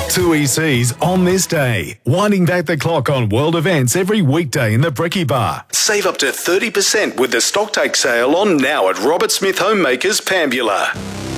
Two ECs on this day. Winding back the clock on world events every weekday in the Brekkie Bar. Save up to 30% with the stocktake sale on now at Robert Smith Homemakers, Pambula.